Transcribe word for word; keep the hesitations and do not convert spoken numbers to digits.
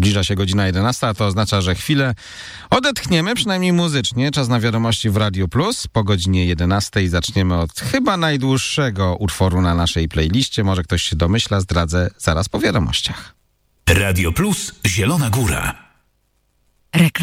Zbliża się godzina jedenasta, a to oznacza, że chwilę odetchniemy, przynajmniej muzycznie. Czas na wiadomości w Radio Plus. Po godzinie jedenastej zaczniemy od chyba najdłuższego utworu na naszej playliście. Może ktoś się domyśla, zdradzę zaraz po wiadomościach. Radio Plus Zielona Góra. Reklam.